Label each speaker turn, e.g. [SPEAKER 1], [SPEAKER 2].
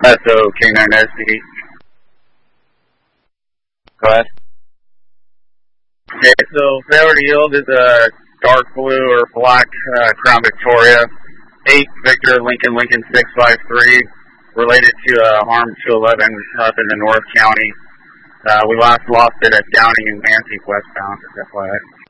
[SPEAKER 1] SO K9 SPD.
[SPEAKER 2] Go ahead.
[SPEAKER 1] Okay, so failure to yield is a dark blue or black Crown Victoria, 8 Victor Lincoln 653, related to Arm 211 up in the North County. We last lost it at Downing and Mancy westbound, FYI.